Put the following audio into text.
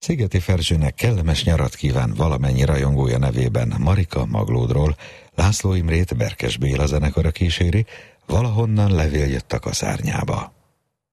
Szigeti Ferzsőnek kellemes nyarat kíván valamennyi rajongója nevében Marika Maglódról. László Imrét Berkes Béla zenekara kíséri, valahonnan levél jött a kaszárnyába.